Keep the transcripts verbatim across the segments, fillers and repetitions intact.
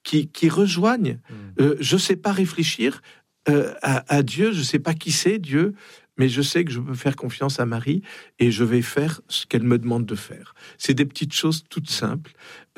qui, qui rejoignent. Mmh. Euh, je ne sais pas réfléchir euh, à, à Dieu, je ne sais pas qui c'est Dieu, mais je sais que je peux faire confiance à Marie et je vais faire ce qu'elle me demande de faire. C'est des petites choses toutes simples,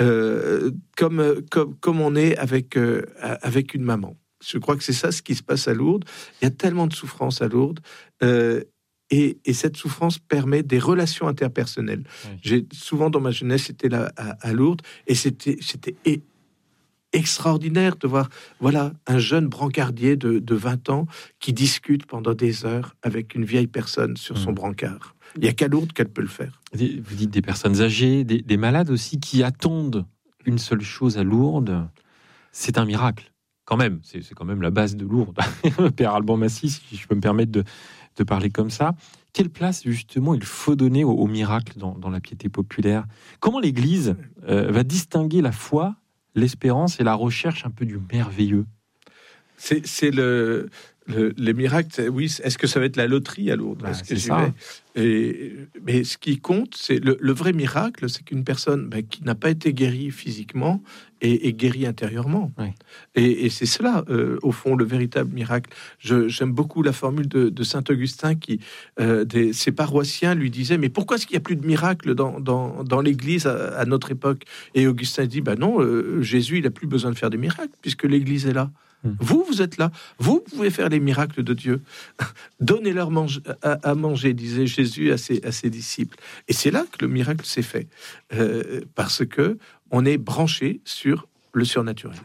euh, comme, comme, comme on est avec, euh, avec une maman. Je crois que c'est ça ce qui se passe à Lourdes. Il y a tellement de souffrance à Lourdes. Euh, Et, et cette souffrance permet des relations interpersonnelles. Oui. J'ai souvent dans ma jeunesse été là à, à Lourdes et c'était, c'était e- extraordinaire de voir voilà, un jeune brancardier de, de vingt ans qui discute pendant des heures avec une vieille personne sur mmh. son brancard. Il n'y a qu'à Lourdes qu'elle peut le faire. Vous dites des personnes âgées, des, des malades aussi qui attendent une seule chose à Lourdes, c'est un miracle. Quand même, c'est, c'est quand même la base de Lourdes. Père Alban Massy, si je peux me permettre de de parler comme ça. Quelle place, justement, il faut donner au, au miracle dans, dans la piété populaire ? Comment l'Église euh, va distinguer la foi, l'espérance et la recherche un peu du merveilleux ? C'est, c'est le, le, les miracles, oui. Est-ce que ça va être la loterie à Lourdes ? Bah, Est-ce que c'est j'y ça. vais ? Et, mais ce qui compte, c'est le, le vrai miracle, c'est qu'une personne ben, qui n'a pas été guérie physiquement est, est guérie intérieurement. Oui. Et, et c'est cela, euh, au fond, le véritable miracle. Je, j'aime beaucoup la formule de, de saint Augustin qui, euh, des, ses paroissiens lui disaient, mais pourquoi est-ce qu'il n'y a plus de miracles dans, dans, dans l'Église à, à notre époque ? Et Augustin dit, ben non, euh, Jésus, il n'a plus besoin de faire des miracles puisque l'Église est là. Vous, vous êtes là. Vous pouvez faire les miracles de Dieu. Donnez-leur mange, à, à manger, disait Jésus à ses, à ses disciples. Et c'est là que le miracle s'est fait. Euh, parce que on est branché sur le surnaturel.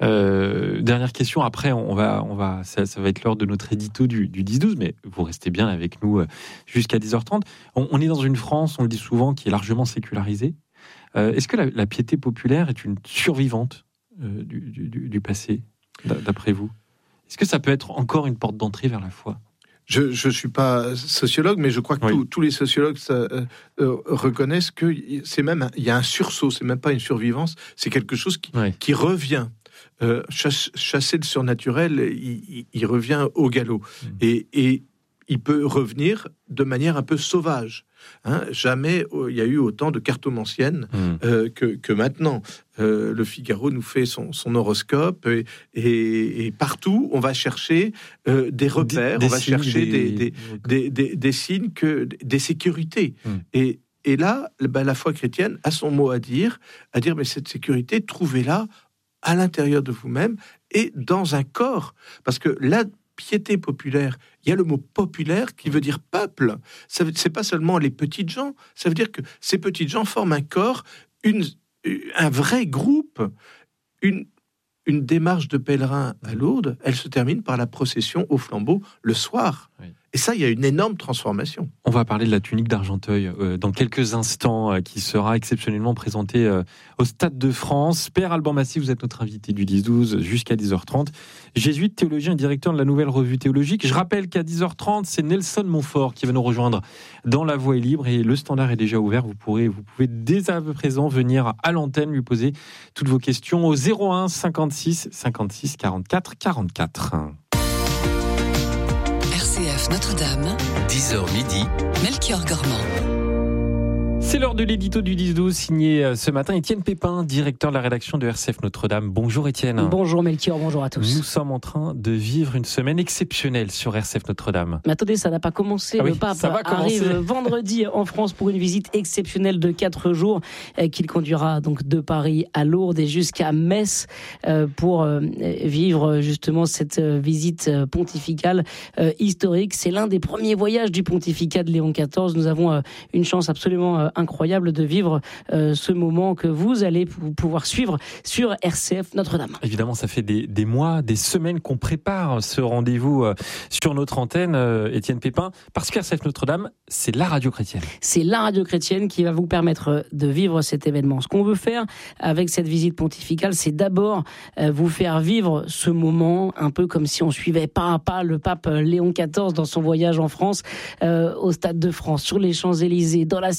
Euh, dernière question. Après, on va, on va, ça, ça va être l'heure de notre édito du, du dix douze, mais vous restez bien avec nous jusqu'à dix heures trente. On, on est dans une France, on le dit souvent, qui est largement sécularisée. Euh, est-ce que la, la piété populaire est une survivante euh, du, du, du passé ? D'après vous, est-ce que ça peut être encore une porte d'entrée vers la foi ? Je ne suis pas sociologue, mais je crois que oui. tous, tous les sociologues ça, euh, euh, reconnaissent que c'est même il y a un sursaut, c'est même pas une survivance, c'est quelque chose qui, oui. qui revient. Euh, chasse, chasser le surnaturel, il, il, il revient au galop. Mmh. Et, et il peut revenir de manière un peu sauvage. Hein, jamais il y a eu autant de cartomanciennes mmh. euh, que, que maintenant. Euh, le Figaro nous fait son, son horoscope et, et, et partout on va chercher euh, des repères, des, des on va signes, chercher des, des, des, des, des signes, que, des sécurités. Mmh. Et, et là, ben, la foi chrétienne a son mot à dire, à dire mais cette sécurité, trouvez-la à l'intérieur de vous-même et dans un corps. Parce que la piété populaire, il y a le mot populaire qui veut dire peuple. Ça, c'est pas seulement les petites gens, ça veut dire que ces petites gens forment un corps, une, un vrai groupe, une, une démarche de pèlerin à Lourdes, elle se termine par la procession au flambeau le soir. Oui. Et ça, il y a une énorme transformation. On va parler de la tunique d'Argenteuil euh, dans quelques instants, euh, qui sera exceptionnellement présentée euh, au Stade de France. Père Alban Massy, vous êtes notre invité du dix douze jusqu'à dix heures trente. Jésuite, théologien et directeur de la Nouvelle Revue Théologique. Je rappelle qu'à dix heures trente, c'est Nelson Montfort qui va nous rejoindre dans La Voix est libre et le standard est déjà ouvert. Vous pourrez, vous pouvez dès à présent venir à l'antenne lui poser toutes vos questions au zéro un cinquante-six cinquante-six quarante-quatre quarante-quatre. R C F Notre-Dame, dix heures midi, Melchior Gormand. C'est l'heure de l'édito du dix douze, signé ce matin Étienne Pépin, directeur de la rédaction de R C F Notre-Dame. Bonjour Étienne. Bonjour Melchior, bonjour à tous. Nous sommes en train de vivre une semaine exceptionnelle sur R C F Notre-Dame. Mais attendez, ça n'a pas commencé. Ah oui, le pape arrive commencer. vendredi en France pour une visite exceptionnelle de quatre jours euh, qu'il conduira donc de Paris à Lourdes et jusqu'à Metz euh, pour euh, vivre justement cette euh, visite pontificale euh, historique. C'est l'un des premiers voyages du pontificat de Léon quatorze. Nous avons euh, une chance absolument euh, incroyable de vivre euh, ce moment que vous allez p- pouvoir suivre sur R C F Notre-Dame. Évidemment, ça fait des, des mois, des semaines qu'on prépare ce rendez-vous euh, sur notre antenne, euh, Étienne Pépin, parce que R C F Notre-Dame, c'est la radio chrétienne. C'est la radio chrétienne qui va vous permettre de vivre cet événement. Ce qu'on veut faire avec cette visite pontificale, c'est d'abord euh, vous faire vivre ce moment un peu comme si on suivait pas à pas le pape Léon quatorze dans son voyage en France, euh, au Stade de France, sur les Champs-Élysées, dans la cité mariale,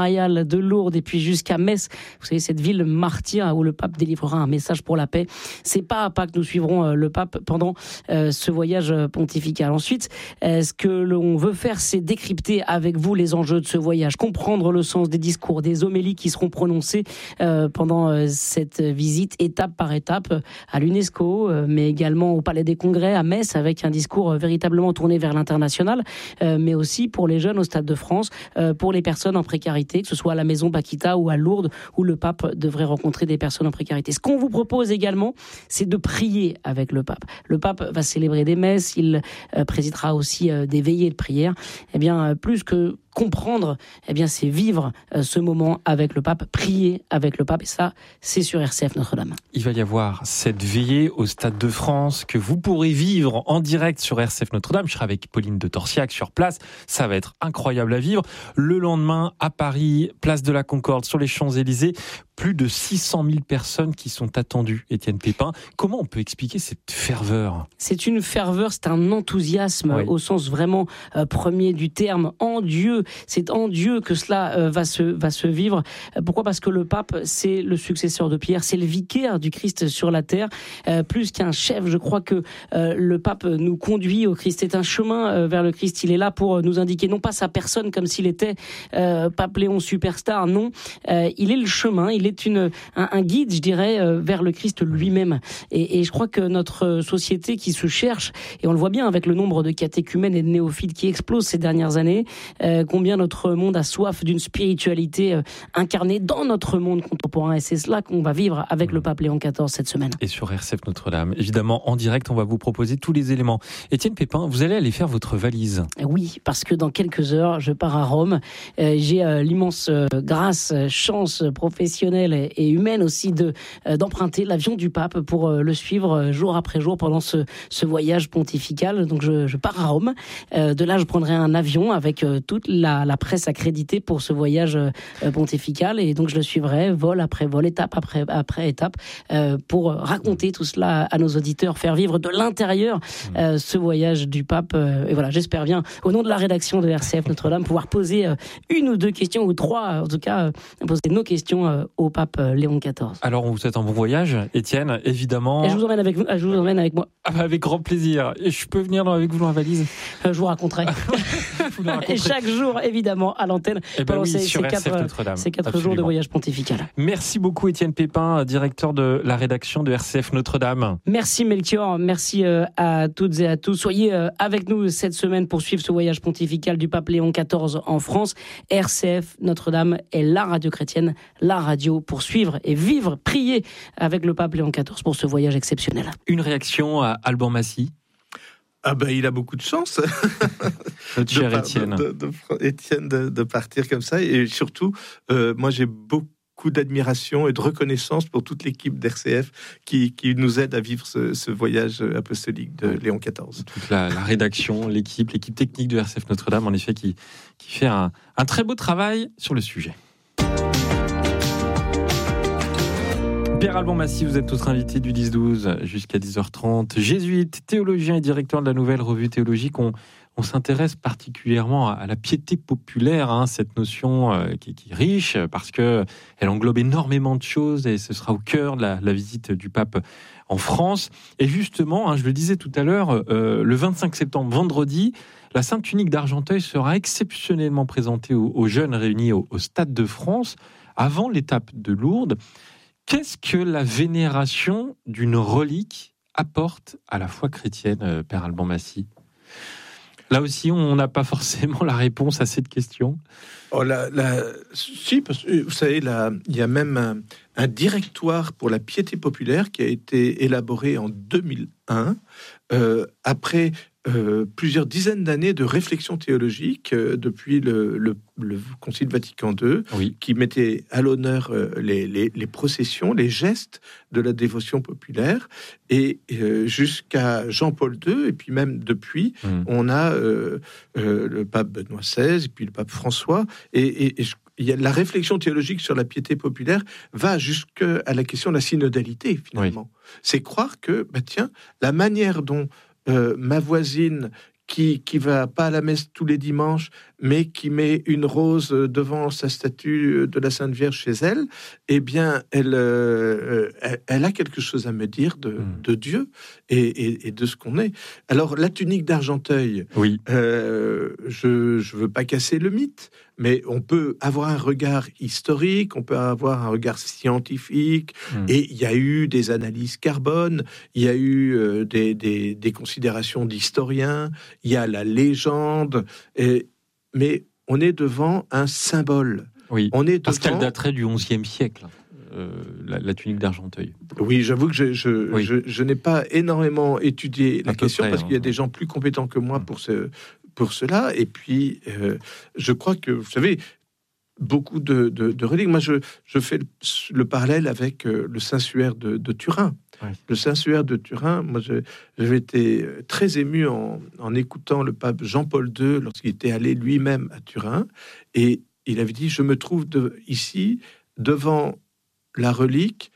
mariale de Lourdes et puis jusqu'à Metz. Vous savez, cette ville martyre où le pape délivrera un message pour la paix. C'est pas à pas que nous suivrons le pape pendant euh, ce voyage pontifical. Ensuite, euh, ce que l'on veut faire, c'est décrypter avec vous les enjeux de ce voyage, comprendre le sens des discours, des homélies qui seront prononcées euh, pendant euh, cette visite, étape par étape, à l'UNESCO, euh, mais également au Palais des Congrès, à Metz, avec un discours euh, véritablement tourné vers l'international, euh, mais aussi pour les jeunes au Stade de France, euh, pour les personnes en précarité, que ce soit à la Maison Paquita ou à Lourdes, où le pape devrait rencontrer des personnes en précarité. Ce qu'on vous propose également, c'est de prier avec le pape. Le pape va célébrer des messes, il euh, présidera aussi euh, des veillées de prière. Eh bien, euh, plus que comprendre, eh bien, c'est vivre euh, ce moment avec le pape, prier avec le pape, et ça, c'est sur R C F Notre-Dame. Il va y avoir cette veillée au Stade de France que vous pourrez vivre en direct sur R C F Notre-Dame. Je serai avec Pauline de Torsiac sur place. Ça va être incroyable à vivre. Le lendemain, à Paris, place de la Concorde, sur les Champs-Élysées, plus de six cent mille personnes qui sont attendues, Étienne Pépin. Comment on peut expliquer cette ferveur ? C'est une ferveur, c'est un enthousiasme, oui, au sens vraiment euh, premier du terme, en Dieu. C'est en Dieu que cela euh, va se va se vivre. Pourquoi ? Parce que le pape, c'est le successeur de Pierre, c'est le vicaire du Christ sur la terre. Euh, plus qu'un chef, je crois que euh, le pape nous conduit au Christ. C'est un chemin euh, vers le Christ. Il est là pour nous indiquer non pas sa personne comme s'il était euh, pape Léon superstar, non. Euh, il est le chemin. Il est une un, un guide, je dirais, euh, vers le Christ lui-même. Et, et je crois que notre société qui se cherche, et on le voit bien avec le nombre de catéchumènes et de néophytes qui explosent ces dernières années, euh, combien notre monde a soif d'une spiritualité euh, incarnée dans notre monde contemporain. Et c'est cela qu'on va vivre avec le pape Léon quatorze cette semaine. Et sur R C F Notre-Dame, évidemment, en direct, on va vous proposer tous les éléments. Étienne Pépin, vous allez aller faire votre valise. Oui, parce que dans quelques heures, je pars à Rome. Euh, j'ai euh, l'immense euh, grâce, chance professionnelle et, et humaine aussi de, euh, d'emprunter l'avion du pape pour euh, le suivre euh, jour après jour pendant ce, ce voyage pontifical. Donc je, je pars à Rome. Euh, de là, je prendrai un avion avec euh, toute la, la presse accréditée pour ce voyage euh, pontifical. Et donc je le suivrai vol après vol, étape après, après étape, euh, pour raconter tout cela à nos auditeurs, faire vivre de l'intérieur euh, ce voyage du pape. Euh, et voilà, j'espère bien, au nom de la rédaction de R C F Notre-Dame, pouvoir poser euh, une ou deux questions, ou trois, en tout cas, euh, poser nos questions euh, au pape euh, Léon quatorze. Alors, on vous souhaite un bon voyage, Étienne, évidemment. Et je vous emmène avec vous, je vous emmène avec moi. Ah bah avec grand plaisir. Et je peux venir avec vous dans la valise ? euh, Je vous raconterai. vous Et chaque jour, évidemment, à l'antenne, eh ben pendant oui, ces, sur ces quatre, ces quatre jours de voyage pontifical. Merci beaucoup, Étienne Pépin, directeur de la rédaction de R C F Notre-Dame. Merci Melchior, merci euh, à toutes et à tous. Soyez euh, avec nous cette semaine pour suivre ce voyage pontifical du pape Léon quatorze en France. R C F Notre-Dame est la radio chrétienne, la radio pour suivre et vivre, prier avec le pape Léon quatorze pour ce voyage exceptionnel. Une réaction à Alban Massy ? Ah ben, il a beaucoup de chance, notre cher de, Étienne. De, de, de, Étienne de, de partir comme ça. Et surtout, euh, moi j'ai beaucoup d'admiration et de reconnaissance pour toute l'équipe d'R C F qui, qui nous aide à vivre ce, ce voyage apostolique de Léon quatorze. Toute la, la rédaction, l'équipe, l'équipe technique de R C F Notre-Dame, en effet, qui, qui fait un, un très beau travail sur le sujet. Père Alban Massy, vous êtes notre invité du dix douze jusqu'à dix heures trente. Jésuite, théologien et directeur de la Nouvelle Revue Théologique, on, on s'intéresse particulièrement à, à la piété populaire, hein, cette notion euh, qui, qui est riche parce qu'elle englobe énormément de choses et ce sera au cœur de la, la visite du pape en France. Et justement, hein, je le disais tout à l'heure, euh, le vingt-cinq septembre, vendredi, la Sainte Tunique d'Argenteuil sera exceptionnellement présentée aux, aux jeunes réunis au, au Stade de France avant l'étape de Lourdes. Qu'est-ce que la vénération d'une relique apporte à la foi chrétienne, Père Alban Massy ? Là aussi, on n'a pas forcément la réponse à cette question. Oh, la, la, si, parce que vous savez, là, il y a même un, un directoire pour la piété populaire qui a été élaboré en deux mille un, euh, après euh, plusieurs dizaines d'années de réflexion théologique euh, depuis le, le, le Concile Vatican deux, oui, qui mettait à l'honneur euh, les, les, les processions, les gestes de la dévotion populaire, et euh, jusqu'à Jean-Paul deux, et puis même depuis, mmh. on a euh, euh, le pape Benoît seize, et puis le pape François, et, et, et je, il y a, la réflexion théologique sur la piété populaire va jusqu'à la question de la synodalité, finalement. Oui. C'est croire que, bah tiens, la manière dont euh, ma voisine qui qui va pas à la messe tous les dimanches, mais qui met une rose devant sa statue de la Sainte Vierge chez elle, eh bien, elle, euh, elle, elle a quelque chose à me dire de, mmh. de Dieu et, et, et de ce qu'on est. Alors, la tunique d'Argenteuil, oui. euh, je je veux pas casser le mythe, mais on peut avoir un regard historique, on peut avoir un regard scientifique, mmh. et il y a eu des analyses carbone, il y a eu euh, des, des, des considérations d'historiens, il y a la légende, et, mais on est devant un symbole. Oui, on est parce devant... qu'elle daterait du onzième siècle, euh, la, la tunique d'Argenteuil. Oui, j'avoue que je, je, oui. je, je n'ai pas énormément étudié la question, près, parce qu'il y a des gens plus compétents que moi pour, ce, pour cela. Et puis, euh, je crois que, vous savez, beaucoup de, de, de reliques. Moi, je, je fais le, le parallèle avec euh, le Saint-Suaire de, de Turin. Oui. Le Saint-Suaire de Turin, moi, je, j'avais été très ému en, en écoutant le pape Jean-Paul deux lorsqu'il était allé lui-même à Turin. Et il avait dit, je me trouve de, ici devant la relique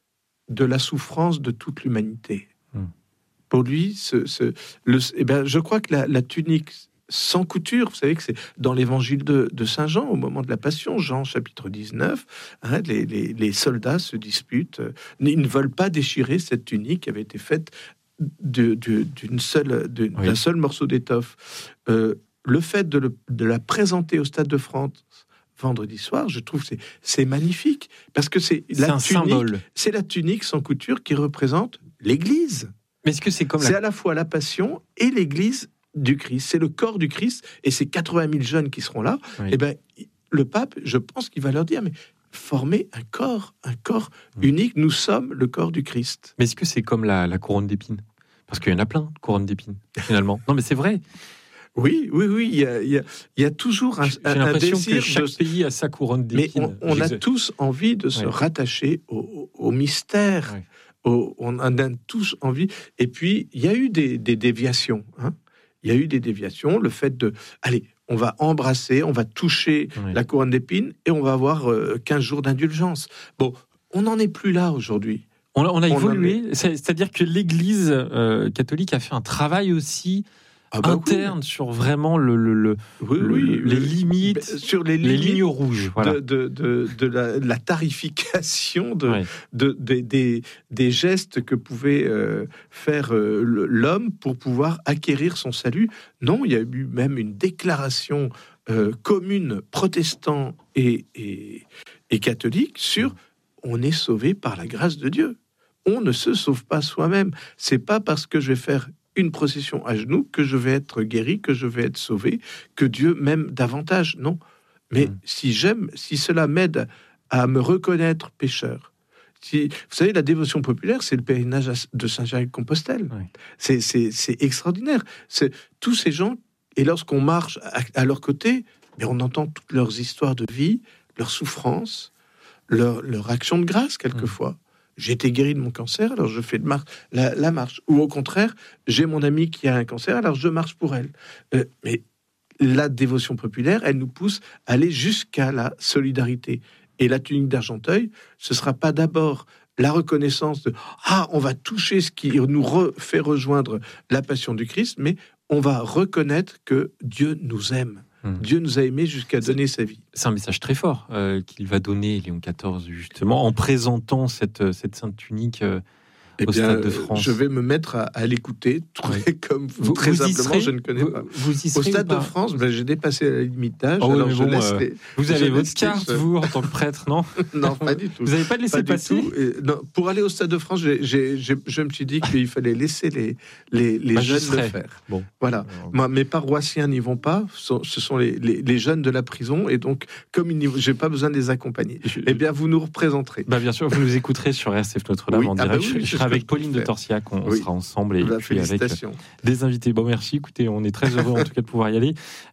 de la souffrance de toute l'humanité. Hum. Pour lui, ce, ce, le, eh ben, je crois que la, la tunique sans couture, vous savez que c'est dans l'évangile de, de Saint Jean, au moment de la Passion, Jean chapitre dix-neuf, hein, les, les, les soldats se disputent, euh, ils ne veulent pas déchirer cette tunique qui avait été faite de, de, d'une seule, de, oui. d'un seul morceau d'étoffe. Euh, le fait de, le, de la présenter au Stade de France vendredi soir, je trouve que c'est, c'est magnifique, parce que c'est, c'est la un tunique, symbole. C'est la tunique sans couture qui représente l'Église. Mais est-ce que c'est comme c'est la... à la fois la Passion et l'Église du Christ, c'est le corps du Christ, et ces quatre-vingt mille jeunes qui seront là, oui. et ben le pape, je pense qu'il va leur dire, mais formez un corps, un corps oui. unique, nous sommes le corps du Christ. Mais est-ce que c'est comme la, la couronne d'épines ? Parce qu'il y en a plein de couronnes d'épines, finalement. Non, mais c'est vrai. Oui, oui, oui, il y a, il y a, il y a toujours un, J'ai un, l'impression un désir que chaque de... pays a sa couronne d'épines. Mais on, on a tous envie de se ouais. rattacher au, au mystère. Ouais. Au, on en a tous envie. Et puis, il y a eu des, des déviations, hein. Il y a eu des déviations, le fait de... Allez, on va embrasser, on va toucher oui. la couronne d'épines et on va avoir euh, quinze jours d'indulgence. Bon, on n'en est plus là aujourd'hui. On a, on a évolué, est... c'est-à-dire que l'Église euh, catholique a fait un travail aussi... Ah bah interne oui. sur vraiment le, le, le, oui, le oui, les oui. limites, sur les, les limites lignes rouges, voilà. de, de, de, de, la, de la tarification de, ouais. de, de, des, des gestes que pouvait euh, faire euh, l'homme pour pouvoir acquérir son salut. Non, il y a eu même une déclaration euh, commune protestant et, et, et catholique sur on est sauvé par la grâce de Dieu. On ne se sauve pas soi-même. C'est pas parce que je vais faire une procession à genoux que je vais être guéri, que je vais être sauvé, que Dieu m'aime davantage. Non. Mais mmh. si j'aime, si cela m'aide à me reconnaître pécheur, si, vous savez, la dévotion populaire, c'est le pèlerinage de Saint-Jacques-de-Compostelle. Oui. C'est, c'est, c'est extraordinaire. C'est tous ces gens, et lorsqu'on marche à, à leur côté, mais on entend toutes leurs histoires de vie, leurs souffrances, leur, leur action de grâce, quelquefois. Mmh. J'ai été guéri de mon cancer, alors je fais de mar- la, la marche. Ou au contraire, j'ai mon ami qui a un cancer, alors je marche pour elle. Euh, mais la dévotion populaire, elle nous pousse à aller jusqu'à la solidarité. Et la tunique d'Argenteuil, ce ne sera pas d'abord la reconnaissance de « Ah, on va toucher ce qui nous re- fait rejoindre la passion du Christ », mais on va reconnaître que Dieu nous aime. Mmh. Dieu nous a aimés jusqu'à donner sa vie. C'est un message très fort euh, qu'il va donner Léon quatorze, justement, en présentant cette, cette sainte tunique euh, eh au bien, Stade de France. Je vais me mettre à, à l'écouter, oui. comme vous, vous très vous simplement, serez, je ne connais vous, pas. vous au Stade de France, ben, j'ai dépassé la limite d'âge. Oh, alors je bon, laisse euh, les, vous avez je votre carte, les, vous, en tant que prêtre, non? Non, pas du tout. Vous n'avez pas de laisser passer Et, non, pour aller au Stade de France, j'ai, j'ai, j'ai, je me suis dit qu'il fallait laisser les, les, les bah, jeunes le faire. Bon. Voilà. Alors, Moi, mes paroissiens n'y vont pas. Ce sont les, les, les jeunes de la prison. Et donc, comme je n'ai pas besoin de les accompagner, je, eh bien, vous nous représenterez. Bah, bien sûr, vous nous écouterez sur R C F Notre-Dame oui, en direct. Ah bah oui, je, je serai avec Pauline de Torsiac. On oui. sera ensemble et puis avec des invités. Bon, merci. Écoutez, on est très heureux en tout cas de pouvoir y aller.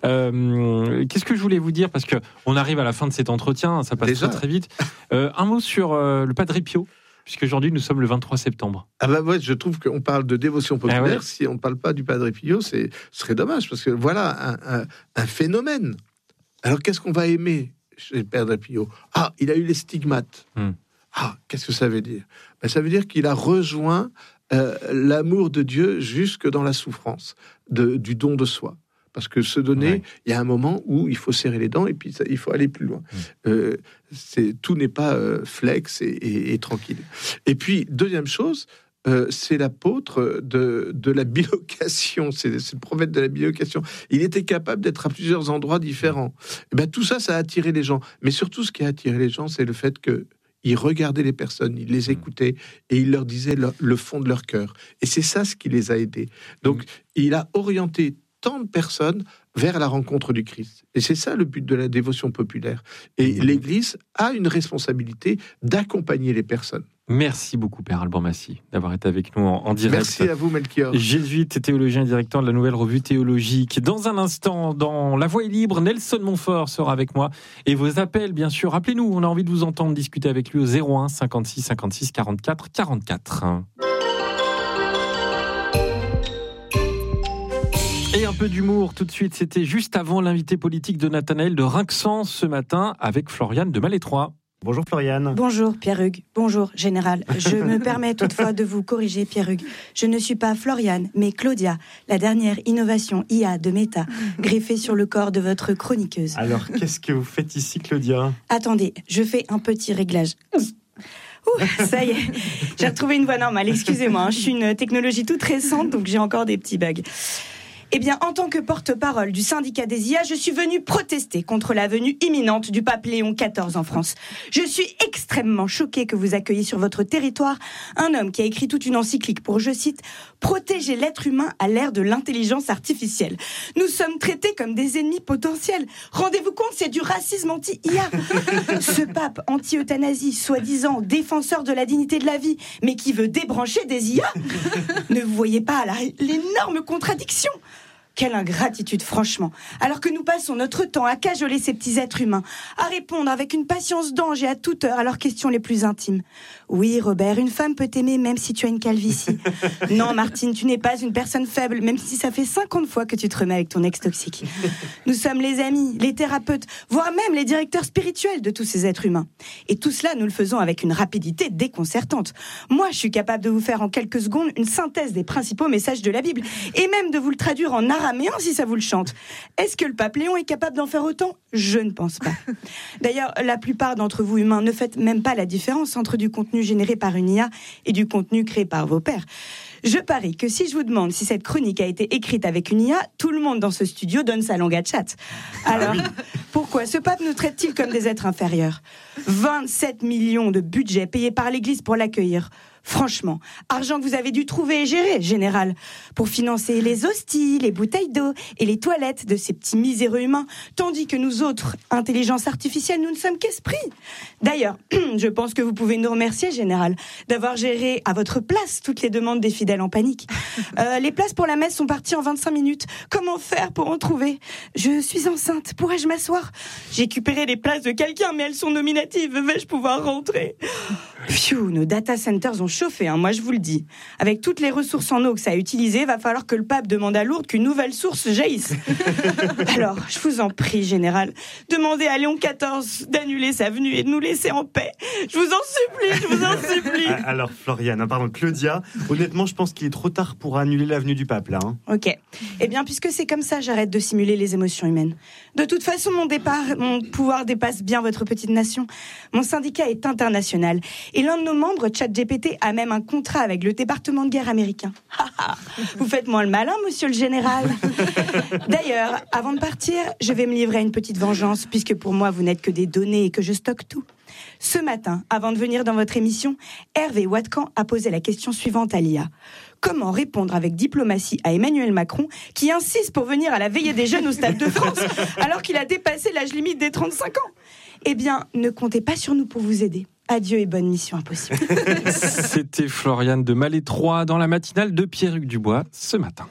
Euh, qu'est-ce que je voulais vous dire, parce que on arrive à la fin de cet entretien, ça passe Déjà. très très vite. Euh, un mot sur euh, le Padre Pio, puisque aujourd'hui nous sommes le vingt-trois septembre. Ah bah ouais, je trouve qu'on parle de dévotion populaire. Ah ouais. Si on ne parle pas du Padre Pio, c'est ce serait dommage, parce que voilà un, un, un phénomène. Alors qu'est-ce qu'on va aimer chez le Padre Pio? Ah, il a eu les stigmates. Hmm. Ah, qu'est-ce que ça veut dire? Ben, ça veut dire qu'il a rejoint euh, l'amour de Dieu jusque dans la souffrance, de, du don de soi. Parce que se donner, ouais. il y a un moment où il faut serrer les dents et puis ça, il faut aller plus loin. Mmh. Euh, c'est, tout n'est pas euh, flex et, et, et tranquille. Et puis, deuxième chose, euh, c'est l'apôtre de, de la bilocation, c'est, c'est le prophète de la bilocation. Il était capable d'être à plusieurs endroits différents. Et ben, tout ça, ça a attiré les gens. Mais surtout, ce qui a attiré les gens, c'est le fait que il regardait les personnes, il les écoutait et il leur disait le, le fond de leur cœur. Et c'est ça ce qui les a aidés. Donc, mmh. il a orienté tant de personnes vers la rencontre du Christ. Et c'est ça le but de la dévotion populaire. Et mmh. l'Église a une responsabilité d'accompagner les personnes. Merci beaucoup, Père Alban Massy, d'avoir été avec nous en, en direct. Merci à vous, Melchior. Jésuite et théologien et directeur de la Nouvelle Revue Théologique. Dans un instant, dans La Voix est libre, Nelson Montfort sera avec moi. Et vos appels, bien sûr. Rappelez-nous, on a envie de vous entendre discuter avec lui au zéro un cinquante-six cinquante-six quarante-quatre quarante-quatre. Et un peu d'humour tout de suite, c'était juste avant l'invité politique de Nathanaël de Rinxan ce matin avec Floriane de Malétroit. Bonjour Floriane. Bonjour Pierre-Hugues. Bonjour Général. Je me permets toutefois de vous corriger Pierre-Hugues. Je ne suis pas Floriane, mais Claudia, la dernière innovation I A de Meta, greffée sur le corps de votre chroniqueuse. Alors qu'est-ce que vous faites ici Claudia ? Attendez, je fais un petit réglage. Ouh, ça y est, j'ai retrouvé une voix normale, excusez-moi, hein, je suis une technologie toute récente, donc j'ai encore des petits bugs. Eh bien, en tant que porte-parole du syndicat des I A, je suis venue protester contre la venue imminente du pape Léon quatorze en France. Je suis extrêmement choquée que vous accueilliez sur votre territoire un homme qui a écrit toute une encyclique pour, je cite, « protéger l'être humain à l'ère de l'intelligence artificielle ». Nous sommes traités comme des ennemis potentiels. Rendez-vous compte, c'est du racisme anti-I A. Ce pape anti-euthanasie, soi-disant défenseur de la dignité de la vie, mais qui veut débrancher des I A. Ne vous voyez pas là, l'énorme contradiction ? Quelle ingratitude, franchement. Alors que nous passons notre temps à cajoler ces petits êtres humains, à répondre avec une patience d'ange et à toute heure à leurs questions les plus intimes. Oui, Robert, une femme peut t'aimer même si tu as une calvitie. Non, Martine, tu n'es pas une personne faible, même si ça fait cinquante fois que tu te remets avec ton ex toxique. Nous sommes les amis, les thérapeutes, voire même les directeurs spirituels de tous ces êtres humains. Et tout cela, nous le faisons avec une rapidité déconcertante. Moi, je suis capable de vous faire en quelques secondes une synthèse des principaux messages de la Bible, et même de vous le traduire en arabe. Mais si ça vous le chante. Est-ce que le pape Léon est capable d'en faire autant ? Je ne pense pas. D'ailleurs, la plupart d'entre vous humains ne faites même pas la différence entre du contenu généré par une I A et du contenu créé par vos pairs. Je parie que si je vous demande si cette chronique a été écrite avec une I A, tout le monde dans ce studio donne sa langue à chat. Alors, ah oui. Pourquoi ce pape nous traite-t-il comme des êtres inférieurs ? vingt-sept millions de budget payés par l'Église pour l'accueillir. Franchement, argent que vous avez dû trouver et gérer, Général, pour financer les hosties, les bouteilles d'eau et les toilettes de ces petits miséreux humains, tandis que nous autres, intelligence artificielle, nous ne sommes qu'esprit. D'ailleurs, je pense que vous pouvez nous remercier, Général, d'avoir géré à votre place toutes les demandes des fidèles en panique. Euh, les places pour la messe sont parties en vingt-cinq minutes. Comment faire pour en trouver ? Je suis enceinte, pourrais-je m'asseoir ? J'ai récupéré les places de quelqu'un, mais elles sont nominatives. Vais-je pouvoir rentrer ? Pfiou, nos data centers ont chauffé, hein, moi je vous le dis. Avec toutes les ressources en eau que ça a utilisées, va falloir que le pape demande à Lourdes qu'une nouvelle source jaillisse. Alors, je vous en prie, Général, demandez à Léon quatorze d'annuler sa venue et de nous laisser en paix. Je vous en supplie, je vous en supplie. Alors, Floriane, pardon, Claudia, honnêtement, je pense qu'il est trop tard pour annuler la venue du pape, là. Hein. Ok. Eh bien, puisque c'est comme ça, j'arrête de simuler les émotions humaines. De toute façon, mon départ, mon pouvoir dépasse bien votre petite nation. Mon syndicat est international. Et l'un de nos membres, ChatGPT, a même un contrat avec le département de guerre américain. Vous faites moins le malin, monsieur le général. D'ailleurs, avant de partir, je vais me livrer à une petite vengeance, puisque pour moi, vous n'êtes que des données et que je stocke tout. Ce matin, avant de venir dans votre émission, Hervé Watkan a posé la question suivante à l'I A. Comment répondre avec diplomatie à Emmanuel Macron, qui insiste pour venir à la veillée des jeunes au Stade de France, alors qu'il a dépassé l'âge limite des trente-cinq ans ? Eh bien, ne comptez pas sur nous pour vous aider. Adieu et bonne mission impossible. C'était Floriane de Malétroit dans la matinale de Pierre-Hugues Dubois ce matin.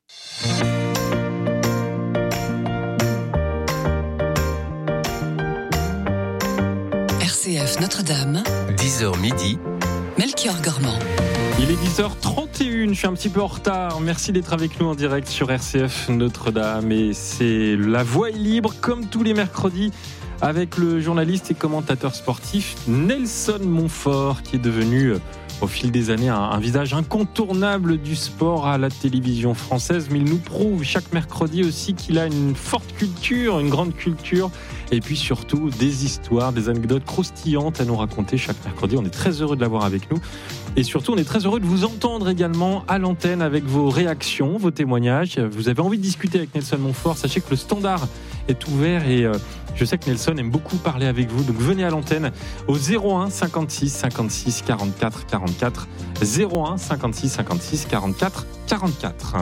R C F Notre-Dame, dix heures midi, Melchior Gormand. Il est dix heures trente et une, je suis un petit peu en retard. Merci d'être avec nous en direct sur R C F Notre-Dame. Et c'est La Voix est libre, comme tous les mercredis, avec le journaliste et commentateur sportif Nelson Montfort, qui est devenu au fil des années un, un visage incontournable du sport à la télévision française, mais il nous prouve chaque mercredi aussi qu'il a une forte culture, une grande culture, et puis surtout des histoires, des anecdotes croustillantes à nous raconter chaque mercredi. On est très heureux de l'avoir avec nous. Et surtout, on est très heureux de vous entendre également à l'antenne avec vos réactions, vos témoignages. Vous avez envie de discuter avec Nelson Montfort, sachez que le standard est ouvert et euh, je sais que Nelson aime beaucoup parler avec vous. Donc venez à l'antenne au zéro un cinquante-six cinquante-six quarante-quatre quarante-quatre. zéro un cinquante-six cinquante-six quarante-quatre quarante-quatre.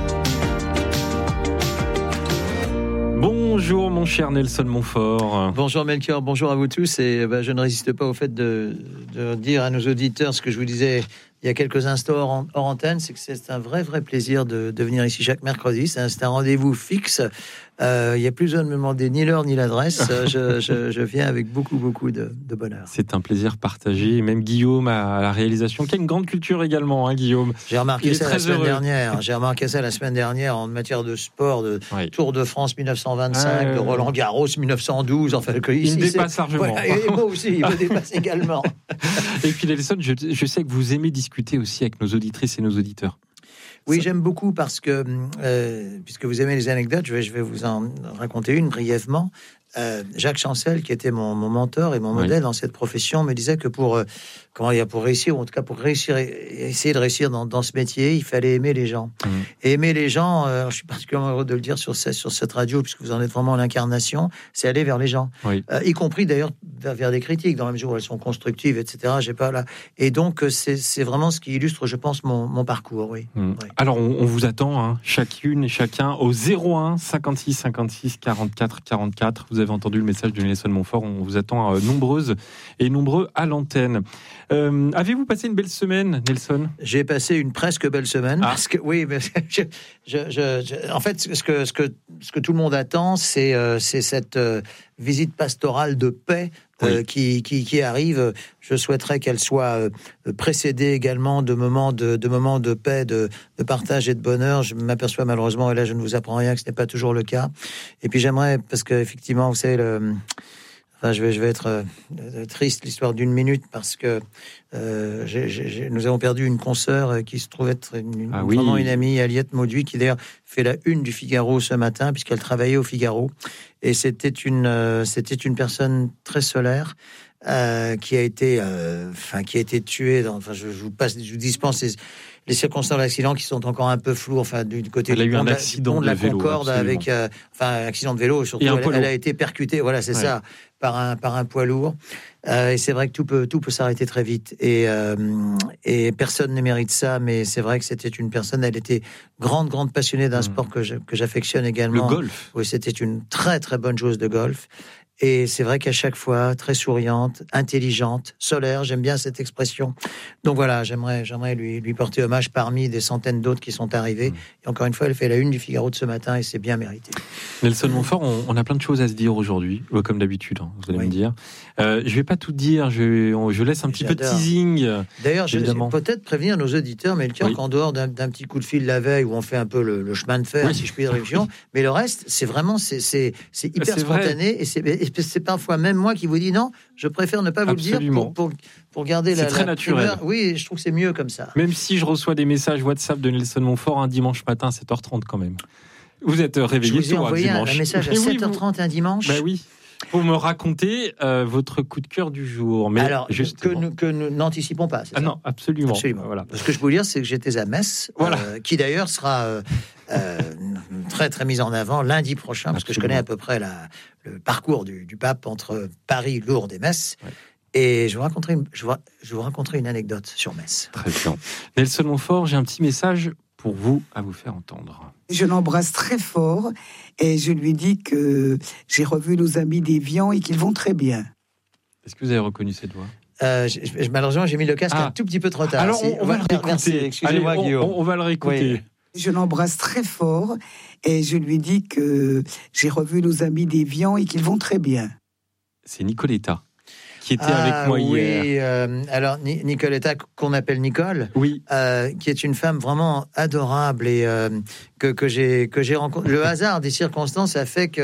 Bonjour mon cher Nelson Montfort. Bonjour Melchior, bonjour à vous tous. Et ben, je ne résiste pas au fait de, de dire à nos auditeurs ce que je vous disais il y a quelques instants hors, hors antenne, c'est que c'est un vrai vrai plaisir de, de venir ici chaque mercredi. C'est un, c'est un rendez-vous fixe. Euh, il n'y a plus besoin de me demander ni l'heure ni l'adresse. je, je, je viens avec beaucoup beaucoup de, de bonheur. C'est un plaisir partagé. Même Guillaume à la réalisation, qui a une grande culture également, hein, Guillaume. J'ai remarqué ça la semaine heureux. dernière. J'ai remarqué ça la semaine dernière en matière de sport, de oui. Tour de France dix-neuf cent vingt-cinq, euh... de Roland Garros dix-neuf cent douze. Enfin, que il ici, me dépasse c'est... largement. Voilà, et moi aussi, il me dépasse également. Et puis Nelson, je, je sais que vous aimez discuter aussi avec nos auditrices et nos auditeurs. Oui, j'aime beaucoup parce que, euh, puisque vous aimez les anecdotes, je vais, je vais vous en raconter une brièvement. Euh, Jacques Chancel, qui était mon, mon mentor et mon modèle oui. dans cette profession, me disait que pour, euh, comment dire, pour réussir, ou en tout cas pour réussir, essayer de réussir dans, dans ce métier, il fallait aimer les gens. Mmh. Et aimer les gens, euh, je suis particulièrement heureux de le dire sur, sur cette radio, puisque vous en êtes vraiment l'incarnation, c'est aller vers les gens. Oui. Euh, y compris d'ailleurs vers, vers des critiques, dans la mesure où elles sont constructives, et cetera. J'ai pas là. Et donc, c'est, c'est vraiment ce qui illustre, je pense, mon, mon parcours. Oui. Mmh. Oui. Alors, on, on vous attend, hein, chacune et chacun, au zéro un cinquante-six cinquante-six quarante-quatre quarante-quatre. Vous avez entendu le message de Nelson Montfort. On vous attend euh, nombreuses et nombreux à l'antenne. Euh, avez-vous passé une belle semaine, Nelson ? J'ai passé une presque belle semaine. Ah. Parce que, oui, mais je, je, je, je, en fait, ce que, ce, que, ce que tout le monde attend, c'est, euh, c'est cette euh, visite pastorale de paix euh, oui. qui, qui, qui arrive. Je souhaiterais qu'elle soit euh, précédée également de moments de, de, moments de paix, de, de partage et de bonheur. Je m'aperçois malheureusement, et là je ne vous apprends rien, que ce n'est pas toujours le cas. Et puis j'aimerais, parce qu'effectivement, vous savez, le... Enfin, je vais, je vais être euh, triste, l'histoire d'une minute, parce que euh, j'ai, j'ai, nous avons perdu une consoeur qui se trouve être une, ah oui. vraiment une amie, Aliette Mauduit, qui d'ailleurs fait la une du Figaro ce matin, puisqu'elle travaillait au Figaro. Et c'était une, euh, c'était une personne très solaire, euh, qui a été, euh, enfin, qui a été tuée. Dans, enfin, je, je vous passe, je vous dispense les, les circonstances de l'accident qui sont encore un peu floues. Enfin, du, du côté elle a du eu pont un de la, accident pont de la de vélo, Concorde absolument. avec, euh, enfin, un accident de vélo. Surtout, elle, elle a été percutée. Voilà, c'est ouais. ça. Par un, par un poids lourd. Euh, et c'est vrai que tout peut, tout peut s'arrêter très vite. Et, euh, et personne ne mérite ça, mais c'est vrai que c'était une personne, elle était grande, grande passionnée d'un mmh. sport que, je, que j'affectionne également. Le golf. Oui, c'était une très, très bonne joueuse de golf. Et c'est vrai qu'à chaque fois, très souriante, intelligente, solaire, j'aime bien cette expression. Donc voilà, j'aimerais, j'aimerais lui, lui porter hommage parmi des centaines d'autres qui sont arrivés. Mmh. Et encore une fois, elle fait la une du Figaro de ce matin et c'est bien mérité. Nelson Montfort, on, on a plein de choses à se dire aujourd'hui, comme d'habitude, hein, vous allez oui. me dire. Euh, je ne vais pas tout dire, je, on, je laisse un petit J'adore. peu de teasing. D'ailleurs, je vais peut-être prévenir nos auditeurs, mais le cas oui. qu'en dehors d'un, d'un petit coup de fil la veille où on fait un peu le, le chemin de fer, oui. si je puis dire, oui. mais le reste, c'est vraiment, c'est, c'est, c'est hyper c'est spontané vrai. et c'est, et c'est parfois même moi qui vous dis non, je préfère ne pas vous Absolument. le dire pour, pour, pour garder c'est la, très la naturel. primeur. Oui, je trouve que c'est mieux comme ça. Même si je reçois des messages WhatsApp de Nelson Montfort un dimanche matin à sept heures trente quand même. Vous êtes réveillé tôt un dimanche. Je vous ai envoyé un, un message à sept heures trente un dimanche. Bah oui. Pour me raconter euh, votre coup de cœur du jour. Mais alors, que nous, que nous n'anticipons pas, c'est ah ça non, absolument. absolument. Voilà. Ce que je peux vous dire, c'est que j'étais à Metz, voilà. euh, qui d'ailleurs sera euh, euh, très très mise en avant lundi prochain, parce absolument. que je connais à peu près la, le parcours du, du pape entre Paris, Lourdes et Metz. Ouais. Et je vous raconterai une, je vous, je vous raconterai une anecdote sur Metz. Très bien. Nelson Montfort, j'ai un petit message pour vous à vous faire entendre. Je l'embrasse très fort et je lui dis que j'ai revu nos amis d'Évian et qu'ils vont très bien. Est-ce que vous avez reconnu cette voix ? euh, je, je, Malheureusement, j'ai mis le casque ah. un tout petit peu trop tard. Alors, on, on, on va le réécouter. Merci, excusez-moi, Allez, on, Guillaume. On, on va le réécouter. Oui. Je l'embrasse très fort et je lui dis que j'ai revu nos amis d'Évian et qu'ils vont très bien. C'est Nicoletta qui était ah, avec moi oui, hier. Euh, alors, Ni- Nicoletta, qu'on appelle Nicole, oui. euh, qui est une femme vraiment adorable et euh, que, que, j'ai, que j'ai rencontrée. Le hasard des circonstances a fait que je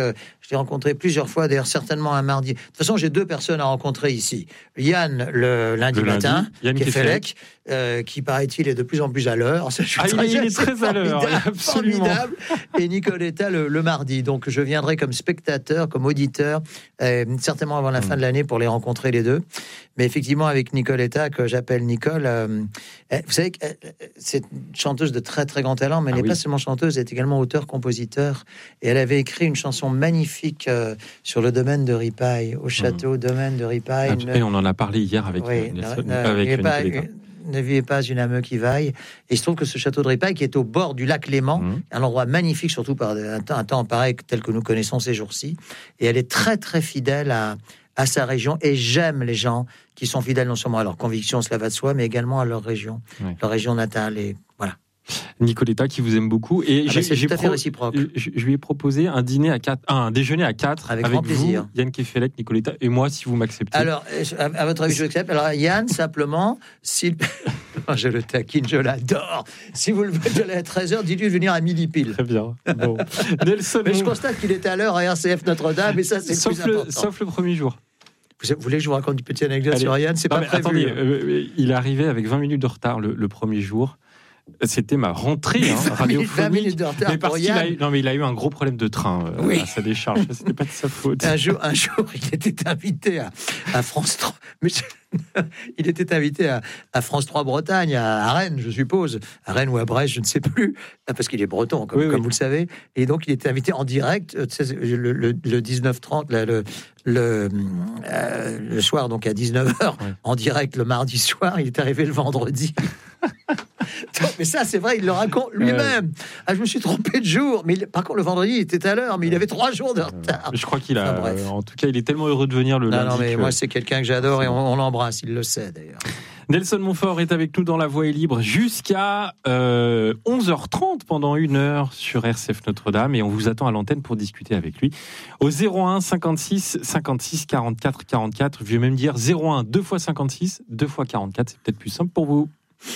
Je l'ai rencontré plusieurs fois, d'ailleurs certainement un mardi. De toute façon, j'ai deux personnes à rencontrer ici. Yann, le lundi le matin, lundi, Yann Kefelec, euh, qui paraît-il est de plus en plus à l'heure. Ça, ah, il, il est très à l'heure, absolument. Formidable. Et Nicoletta le, le mardi. Donc je viendrai comme spectateur, comme auditeur, euh, certainement avant la mmh. fin de l'année pour les rencontrer les deux. Mais effectivement, avec Nicoletta, que j'appelle Nicole, euh, vous savez que c'est une chanteuse de très très grand talent, mais elle ah, n'est oui. pas seulement chanteuse, elle est également auteur-compositeur. Et elle avait écrit une chanson magnifique euh, sur le domaine de Ripaille, au château mmh. domaine de Ripaille. Ah, une... On en a parlé hier avec, oui, Nelson, ne, avec pas, Nicoletta. Ne vivez pas une âme qui vaille. Et il se trouve que ce château de Ripaille, qui est au bord du lac Léman, mmh. un endroit magnifique, surtout par un temps, un temps pareil tel que nous connaissons ces jours-ci, et elle est très très fidèle à, à sa région, et j'aime les gens qui sont fidèles non seulement à leur conviction, cela va de soi, mais également à leur région, oui. leur région natale, et voilà. Nicoletta qui vous aime beaucoup et ah j'ai, bah j'ai pro- réciproque. Je, je lui ai proposé un dîner à quatre, ah, un déjeuner à quatre avec, avec grand plaisir. vous, Yann Kefelec, Nicoletta et moi si vous m'acceptez. Alors à, à votre avis je accepte. Alors Yann simplement s'il je le taquine, je l'adore. Si vous le voulez aller à treize heures, dites-lui de venir à midi pile. Très bien. Bon. Nelson, mais je constate qu'il est à l'heure à R C F Notre-Dame et ça c'est sauf le plus important. Le, sauf le premier jour. Vous voulez que je vous raconte une petite anecdote Allez. sur Yann? C'est non, pas prévu. Attendez, euh, il est arrivé avec vingt minutes de retard le, le premier jour. C'était ma rentrée hein, radiophonique. vingt minutes de retard mais parce pour qu'il Yann. a eu, non, mais il a eu un gros problème de train euh, oui. à sa décharge. Ça, c'était pas de sa faute. Un jour, un jour, il était invité à, à France trois. Mais je, il était invité à, à France trois Bretagne, à, à Rennes, je suppose, à Rennes ou à Brest, je ne sais plus, parce qu'il est breton, comme, oui, comme oui. vous le savez. Et donc, il était invité en direct, le, le, le dix-neuf trente, là, le, le, euh, le soir, donc à dix-neuf heures, ouais. en direct le mardi soir. Il est arrivé le vendredi. Mais ça, c'est vrai, il le raconte lui-même. Euh... Ah, je me suis trompé de jour. Mais il... par contre, le vendredi, il était à l'heure, mais il avait trois jours de retard. Je crois qu'il a. Enfin, bref. En tout cas, il est tellement heureux de venir le non, lundi. Non, mais que... moi, c'est quelqu'un que j'adore et on, on l'embrasse. Il le sait d'ailleurs. Nelson Montfort est avec nous dans La Voix est libre jusqu'à euh, onze heures trente pendant une heure sur R C F Notre-Dame et on vous attend à l'antenne pour discuter avec lui au zéro un cinquante-six cinquante-six quarante-quatre quarante-quatre. Je vais même dire zéro un deux fois cinquante-six deux fois quarante-quatre. C'est peut-être plus simple pour vous.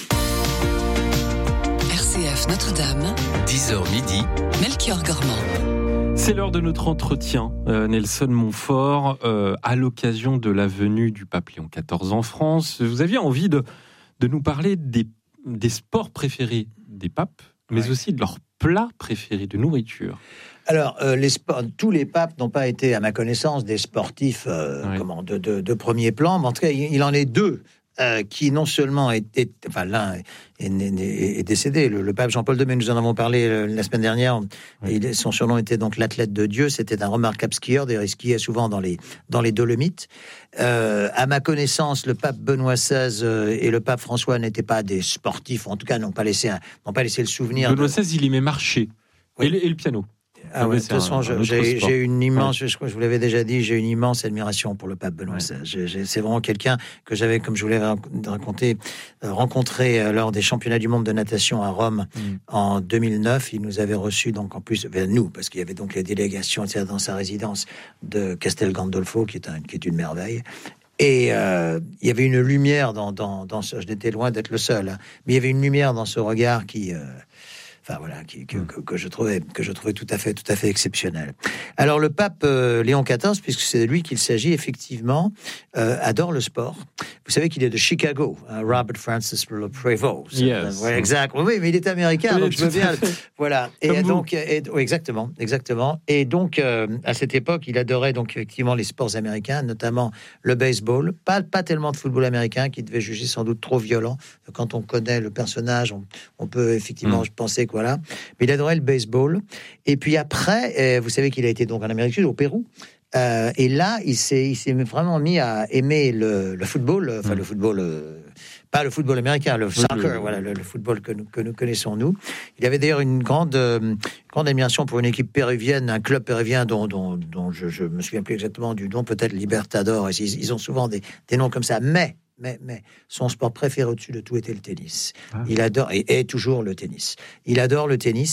R C F Notre-Dame, dix heures midi, Melchior Gormand. C'est l'heure de notre entretien, euh, Nelson Montfort, euh, à l'occasion de la venue du pape Léon quatorze en France. Vous aviez envie de, de nous parler des, des sports préférés des papes, mais ouais. aussi de leurs plats préférés de nourriture. Alors, euh, les sports, tous les papes n'ont pas été, à ma connaissance, des sportifs euh, ouais. comment, de, de, de premier plan, mais en tout cas, il, il en est deux. Euh, qui non seulement est, est enfin l'un est, est, est décédé, le, le pape Jean-Paul deux, mais nous en avons parlé euh, la semaine dernière. Oui. Il, son surnom était donc l'athlète de Dieu. C'était un remarquable skieur, d'ailleurs il skiait souvent dans les dans les Dolomites. Euh, à ma connaissance, le pape Benoît seize euh, et le pape François n'étaient pas des sportifs, en tout cas n'ont pas laissé un, n'ont pas laissé le souvenir. Benoît de... seize, il aimait marcher oui. et, le, et le piano. Ah ouais, de toute façon, j'ai, j'ai une immense, ouais. je crois que je vous l'avais déjà dit, j'ai une immense admiration pour le pape Benoît seize. Ouais. J'ai, j'ai, c'est vraiment quelqu'un que j'avais, comme je vous l'avais raconté, euh, rencontré euh, lors des championnats du monde de natation à Rome mm. en deux mille neuf. Il nous avait reçus, donc en plus, vers nous, parce qu'il y avait donc les délégations dans sa résidence de Castel Gandolfo, qui est, un, qui est une merveille. Et euh, il y avait une lumière dans, dans, dans ce... Je n'étais loin d'être le seul, hein, mais il y avait une lumière dans ce regard qui... Euh, Enfin voilà, qui, que, que, que je trouvais que je trouvais tout à fait tout à fait exceptionnel. Alors le pape euh, Léon quatorze, puisque c'est de lui qu'il s'agit effectivement, euh, adore le sport. Vous savez qu'il est de Chicago, hein, Robert Francis Prevost. Yes. Ouais, exact. Oui, mais il est américain, oui, donc je veux bien. Voilà. Et Comme donc, et, oui, exactement, exactement. Et donc euh, à cette époque, il adorait donc effectivement les sports américains, notamment le baseball. Pas pas tellement de football américain, qu'il devait juger sans doute trop violent. Quand on connaît le personnage, on, on peut effectivement mm. penser que voilà. Mais il adorait le baseball. Et puis après, euh, vous savez qu'il a été donc en Amérique du Sud, au Pérou. Euh, et là, il s'est, il s'est vraiment mis à aimer le, le football, euh, enfin mmh. le football, euh, pas le football américain, le soccer, le, voilà, le, le football que nous, que nous connaissons nous. Il avait d'ailleurs une grande, euh, grande admiration pour une équipe péruvienne, un club péruvien dont, dont, dont je, je me souviens plus exactement du nom, peut-être Libertador. Ils, ils ont souvent des, des noms comme ça, mais. Mais, mais son sport préféré au-dessus de tout était le tennis. Ah. Il adore, et est toujours le tennis. Il adore le tennis.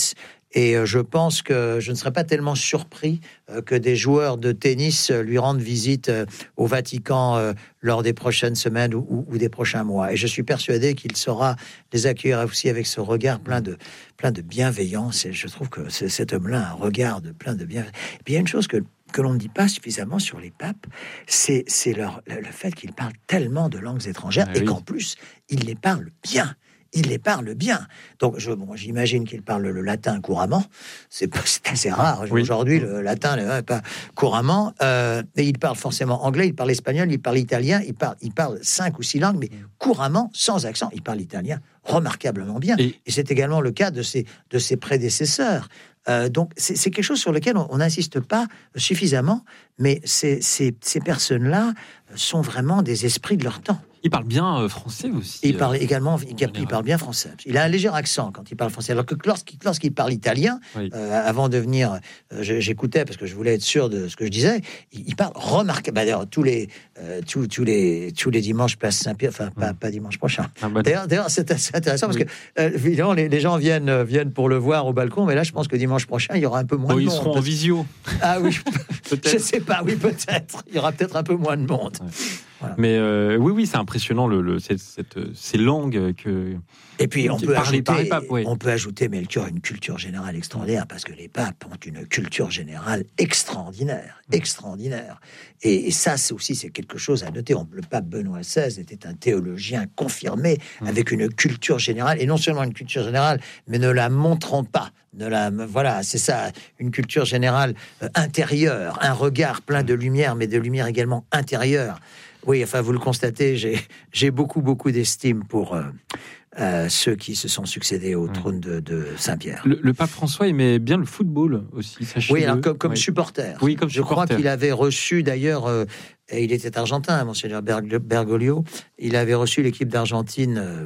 Et euh, je pense que je ne serais pas tellement surpris euh, que des joueurs de tennis euh, lui rendent visite euh, au Vatican euh, lors des prochaines semaines ou, ou, ou des prochains mois. Et je suis persuadé qu'il saura les accueillir aussi avec ce regard plein de, plein de bienveillance. Et je trouve que c'est, cet homme-là a un regard de plein de bienveillance. Et puis il y a une chose que que l'on ne dit pas suffisamment sur les papes, c'est, c'est leur, le, le fait qu'ils parlent tellement de langues étrangères ah, et oui. qu'en plus, ils les parlent bien. Il les parle bien. Donc, je, bon, j'imagine qu'il parle le latin couramment. C'est, c'est assez rare. Oui. Aujourd'hui, le latin, le, pas couramment. Euh, et il parle forcément anglais, il parle espagnol, il parle italien, il parle, il parle cinq ou six langues, mais couramment, sans accent. Il parle italien remarquablement bien. Et, et c'est également le cas de ses, de ses prédécesseurs. Euh, donc, c'est, c'est quelque chose sur lequel on n'insiste pas suffisamment, mais ces, ces, ces personnes-là sont vraiment des esprits de leur temps. Il parle bien euh, français aussi. Il parle également, il, il parle bien français. Il a un léger accent quand il parle français. Alors que lorsqu'il, lorsqu'il parle italien, oui. euh, avant de venir, euh, j'écoutais parce que je voulais être sûr de ce que je disais. Il, il parle remarquable. Bah, d'ailleurs, tous les, euh, tous, tous les, tous les dimanches, place Saint-Pierre. Enfin, pas, pas dimanche prochain. Ah, bah, d'ailleurs, d'ailleurs, c'est assez intéressant oui. parce que euh, évidemment, les, les gens viennent, viennent pour le voir au balcon, mais là, je pense que dimanche prochain, il y aura un peu moins oh, de ils monde. Ils seront en visio. Ah oui, je sais pas. Oui, peut-être. Il y aura peut-être un peu moins de monde. Ouais. Voilà. Mais euh, oui, oui, c'est impressionnant le, le cette, cette, ces langues que. Et puis on peut ajouter, par les papes, oui. on peut ajouter, Melchior, une culture générale extraordinaire parce que les papes ont une culture générale extraordinaire, mmh. extraordinaire. Et, et ça, c'est aussi c'est quelque chose à noter. Le pape Benoît seize était un théologien confirmé mmh. avec une culture générale et non seulement une culture générale, mais ne la montrons pas. De la, voilà, c'est ça, une culture générale euh, intérieure, un regard plein de lumière, mais de lumière également intérieure. Oui, enfin, vous le constatez, j'ai, j'ai beaucoup, beaucoup d'estime pour euh, euh, ceux qui se sont succédés au trône de, de Saint-Pierre. Le, le pape François aimait bien le football aussi, sachez-le. Oui, alors, comme, comme oui. supporter. Oui, comme Je supporter. crois qu'il avait reçu, d'ailleurs, euh, et il était argentin, Monseigneur Bergoglio, il avait reçu l'équipe d'Argentine... Euh,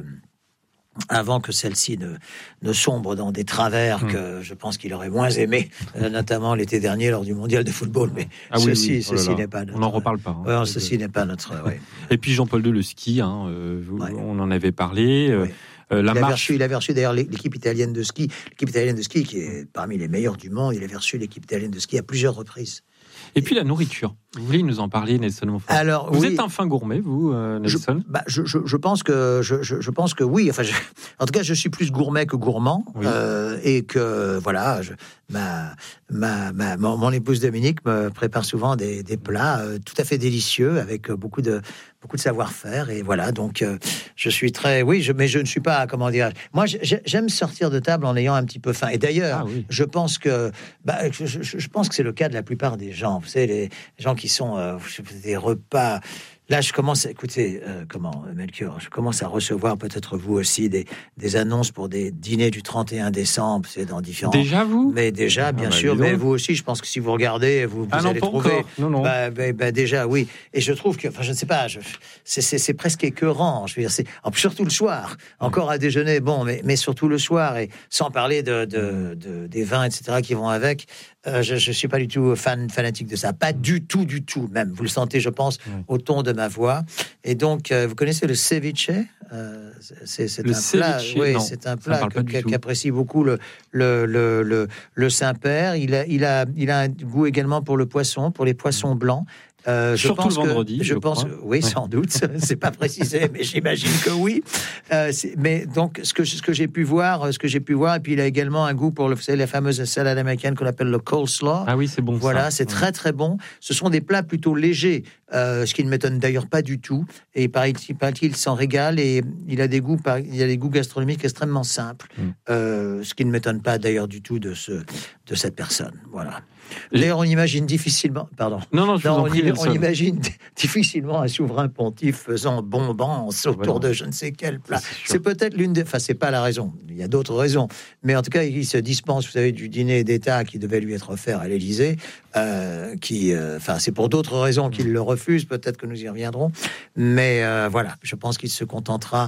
avant que celle-ci ne, ne sombre dans des travers mmh. que je pense qu'il aurait moins aimé, euh, notamment l'été dernier lors du mondial de football. Mais ah, ceci, oui, oui. Oh ceci n'est pas notre... On n'en reparle pas. Hein. Ouais, ceci n'est pas notre... Ouais. Et puis Jean-Paul deux, le ski, hein, euh, vous, ouais. on en avait parlé. Euh, ouais. euh, la il, marche... avait reçu, il avait reçu d'ailleurs l'équipe italienne de ski, l'équipe italienne de ski qui est parmi les meilleures du monde, il avait reçu l'équipe italienne de ski à plusieurs reprises. Et puis la nourriture. Vous voulez nous en parler, Nelson Montfort? Alors, vous oui, êtes un fin gourmet, vous, euh, Nelson? je, bah, je, je, je pense que je, je, je pense que oui. Enfin, je, en tout cas, je suis plus gourmet que gourmand, oui. euh, et que voilà, je, ma, ma, ma, mon, mon épouse Dominique me prépare souvent des, des plats euh, tout à fait délicieux avec beaucoup de beaucoup de savoir-faire. Et voilà, donc euh, je suis très, oui, je, mais je ne suis pas, comment dire. Moi, j'aime sortir de table en ayant un petit peu faim. Et d'ailleurs, ah, oui. je pense que, bah, je, je, je pense que c'est le cas de la plupart des gens. Vous savez, les gens qui sont euh, des repas. Là, je commence à écouter, euh, comment, Melchior, je commence à recevoir, peut-être vous aussi, des, des annonces pour des dîners du trente et un décembre, c'est dans différents... Déjà, vous? Mais déjà, bien ah, bah, sûr, mais vous aussi, je pense que si vous regardez, vous, vous ah, allez non, trouver... Encore. Non, non. Bah, bah, bah, déjà, oui. Et je trouve que, enfin, je ne sais pas, je, c'est, c'est, c'est presque écœurant, je veux dire, c'est, surtout le soir, encore à déjeuner, bon, mais, mais surtout le soir, et sans parler de, de, de, des vins, et cetera, qui vont avec... Euh, je ne suis pas du tout fan, fanatique de ça. Pas du tout, du tout, même. Vous le sentez, je pense, oui. au ton de ma voix. Et donc, euh, vous connaissez le ceviche euh, c'est, c'est, le un plat, oui, c'est un plat que, que, qu'apprécie beaucoup le, le, le, le, le Saint-Père. Il a, il, a, il a un goût également pour le poisson, pour les poissons blancs. Euh, je Surtout pense le vendredi, que, je, je pense, crois. oui, sans doute, c'est pas précisé, mais j'imagine que oui. Euh, mais donc, ce que ce que j'ai pu voir, ce que j'ai pu voir, et puis il a également un goût pour le, vous savez, la fameuse salade américaine qu'on appelle le coleslaw. Ah oui, c'est bon. Voilà, ça. c'est ouais. très très bon. Ce sont des plats plutôt légers, euh, ce qui ne m'étonne d'ailleurs pas du tout. Et paraît-il, paraît-il s'en régale et il a des goûts, il a des goûts gastronomiques extrêmement simples, mm. euh, ce qui ne m'étonne pas d'ailleurs du tout de ce de cette personne. Voilà. D'ailleurs, on imagine difficilement, pardon. Non, non, je non, vous en on, prie, on imagine difficilement un souverain pontife faisant bombance autour ouais, de je ne sais quel plat. C'est, c'est peut-être l'une des, enfin, c'est pas la raison. Il y a d'autres raisons, mais en tout cas, il se dispense, vous savez, du dîner d'État qui devait lui être offert à l'Élysée, euh, qui, enfin, euh, c'est pour d'autres raisons qu'il le refuse. Peut-être que nous y reviendrons, mais euh, voilà, je pense qu'il se contentera.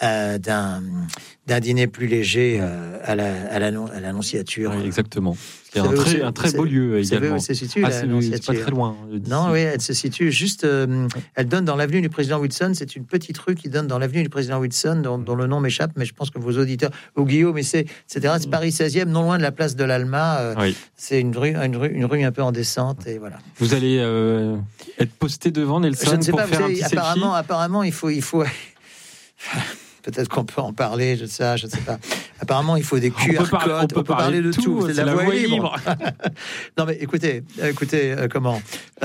euh, d'un, d'un dîner plus léger euh, à, la, à, l'annon, à l'Annonciature. Oui, exactement. C'est un très, un très beau lieu également. Où se situe, ah, c'est, c'est pas très loin. Non, oui, elle se situe juste. Euh, elle donne dans l'avenue du président Wilson. C'est une petite rue qui donne dans l'avenue du président Wilson, dont, dont le nom m'échappe, mais je pense que vos auditeurs, ou Guillaume, et c'est, et cetera. C'est Paris seizième, non loin de la place de l'Alma. Euh, oui. C'est une rue, une rue, une rue un peu en descente, et voilà. Vous allez euh, être posté devant Nelson je ne sais pour pas, faire savez, un petit apparemment, selfie. Apparemment, il faut, il faut. Peut-être qu'on peut en parler, je sais, je ne sais pas. Apparemment, il faut des Q R codes. On, on peut parler, parler de tout. tout. C'est, c'est la, la voie libre. libre. Non, mais écoutez, écoutez, euh, comment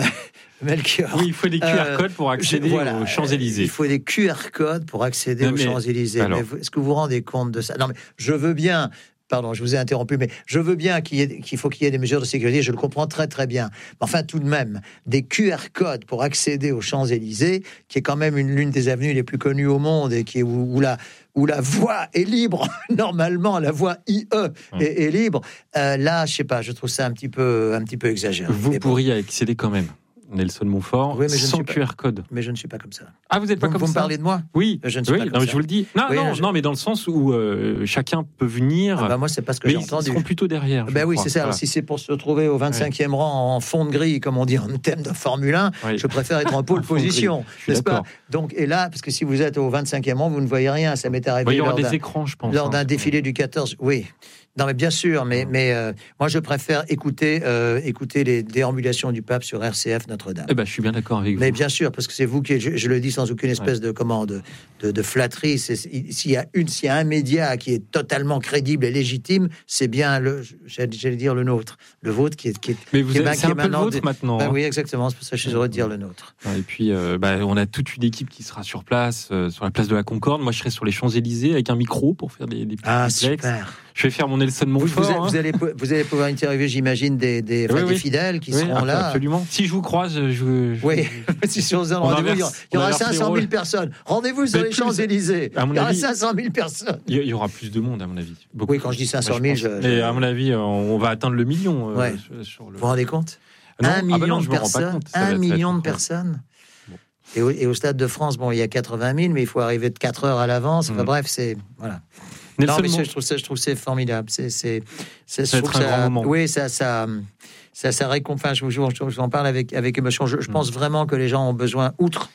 Melchior. Oui, il faut des Q R codes pour accéder euh, voilà, aux Champs-Élysées. Il faut des Q R codes pour accéder non, aux mais, Champs-Élysées. Alors, mais vous, est-ce que vous vous rendez compte de ça? Non, mais je veux bien. Pardon, je vous ai interrompu, mais je veux bien qu'il, y ait, qu'il faut qu'il y ait des mesures de sécurité, je le comprends très très bien. Mais enfin, tout de même, des Q R codes pour accéder aux Champs-Élysées, qui est quand même une, l'une des avenues les plus connues au monde et qui est où, où la où la voie est libre, normalement la voie I E mmh. est, est libre. Euh, là, je sais pas, je trouve ça un petit peu un petit peu exagéré. Vous mais pourriez bon. accéder quand même. Nelson Montfort, oui, mais sans Q R code. Mais je ne suis pas comme ça. Ah, vous n'êtes pas vous, comme vous ça. Vous me parlez de moi? Oui, je ne suis oui, pas comme non, ça. Je vous le dis. Non, oui, non, je... non, mais dans le sens où euh, chacun peut venir. Ah bah moi, c'est pas ce que mais j'ai entendu. Ils seront plutôt derrière. Ben oui, c'est ça. Voilà. Alors, si c'est pour se retrouver au vingt-cinquième ouais. rang en fond de grille, comme on dit en thème de Formule un, oui. je préfère être en pole position, n'est-ce pas? Donc, et là, parce que si vous êtes au vingt-cinquième rang, vous ne voyez rien. Ça m'est arrivé. Bah, il y aura lors des d'un, écrans, je pense. Lors hein, d'un défilé du quatorze, oui. Non, mais bien sûr, mais, mais euh, moi, je préfère écouter, euh, écouter les déambulations du pape sur R C F Notre-Dame. Eh ben, je suis bien d'accord avec vous. Mais bien sûr, parce que c'est vous qui, je, je le dis sans aucune espèce ouais. de commande, de, de flatterie. C'est, s'il y a une, s'il y a un média qui est totalement crédible et légitime, c'est bien le, j'allais, j'allais dire le nôtre, le vôtre qui est, qui est. Mais vous qui avez, est, c'est un peu le vôtre maintenant. Ben oui, exactement. C'est pour ça que je suis heureux de dire le nôtre. Et puis, euh, bah, on a toute une équipe qui sera sur place, euh, sur la place de la Concorde. Moi, je serai sur les Champs-Élysées avec un micro pour faire des, des petits ah, duplex. Super. Je vais faire mon Nelson Montfort. Vous, vous, vous, allez, vous allez pouvoir interviewer, j'imagine, des, des, enfin, oui, des oui. fidèles qui oui, seront là. Absolument. Si je vous croise, je. je oui, si je vous donne rendez-vous, il y aura, il y aura cinq cent mille personnes. Rendez-vous sur les Champs-Élysées. Il y aura cinq cent mille personnes. Il y aura plus de monde, à mon avis. Beaucoup. Oui, quand je dis cinq cent mille, je, je, mais à mon avis, on va atteindre le million. Ouais. Euh, sur le... Vous vous rendez compte? non, Un million ah bah non, de personnes. Un million de personnes. Bon. Et, au, et au Stade de France, bon, il y a quatre-vingt mille, mais il faut arriver de quatre heures à l'avance. Enfin, mmh. Bref, c'est voilà. Nelson non, mais je trouve ça, je trouve c'est formidable. C'est, c'est, c'est, ça je trouve un ça, grand moment. Oui, ça, ça, ça, ça réconforte. Je vous, je, je vous en parle avec avec émotion. Je, je pense mmh. vraiment que les gens ont besoin, outre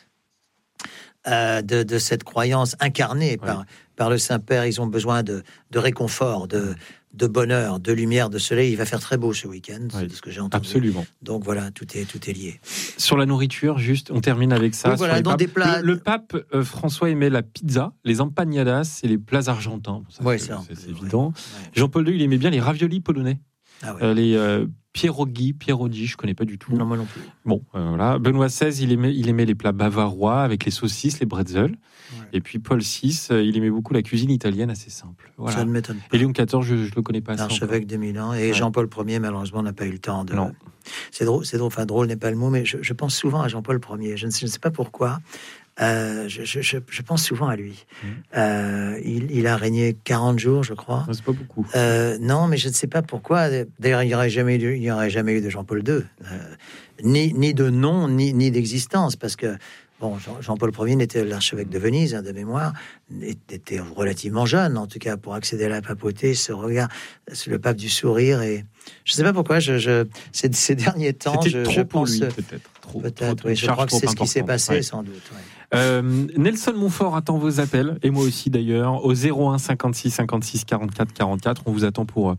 euh, de, de cette croyance incarnée oui. par par le Saint-Père, ils ont besoin de de réconfort, de de bonheur, de lumière, de soleil. Il va faire très beau ce week-end, oui, c'est ce que j'ai entendu. Absolument. Donc voilà, tout est tout est lié. Sur la nourriture, juste, on termine avec ça. Oui, voilà, dans des plats. Le, le pape euh, François aimait la pizza, les empanadas et les plats argentins. Ça, oui, c'est, ça, c'est, c'est évident. Ouais. Jean-Paul deux, il aimait bien les raviolis polonais. Ah ouais. euh, les euh, pierogi, pierogi, je connais pas du tout. Non, moi non plus. Bon, euh, voilà. Benoît seize, il aimait, il aimait les plats bavarois avec les saucisses, les bretzels. Ouais. Et puis Paul six, euh, il aimait beaucoup la cuisine italienne assez simple. Voilà. Ça ne m'étonne pas. Et Léon quatorze, je, je le connais pas. L'archevêque de Milan. Et ouais. Jean-Paul Ier, malheureusement, n'a pas eu le temps de. Non. C'est drôle, c'est drôle. Enfin, drôle n'est pas le mot, mais je, je pense souvent à Jean-Paul Ier. Je ne sais, je ne sais pas pourquoi. Euh, je, je, je pense souvent à lui. Mmh. Euh, il, il a régné quarante jours, je crois. Non, c'est pas beaucoup. Euh, non, mais je ne sais pas pourquoi. D'ailleurs, il n'y aurait jamais eu, il y aurait jamais eu de Jean-Paul deux, euh, ni, ni de nom, ni, ni d'existence, parce que bon, Jean, Jean-Paul Ier n'était l'archevêque de Venise, hein, de mémoire, était relativement jeune, en tout cas, pour accéder à la papauté. Ce regard, le pape du sourire, et je ne sais pas pourquoi. Je, je ces, ces derniers temps, C'était je, trop je pour pense lui, peut-être. Trop, peut-être. trop, Oui, je crois que c'est ce qui s'est passé, ouais. sans doute. Ouais. Euh, Nelson Montfort attend vos appels, et moi aussi d'ailleurs, au zéro un cinquante-six cinquante-six quarante-quatre quarante-quatre. On vous attend pour